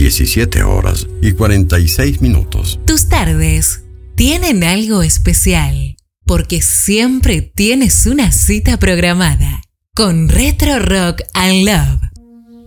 17 horas y 46 minutos. Tus tardes tienen algo especial, porque siempre tienes una cita programada con Retro Rock and Love.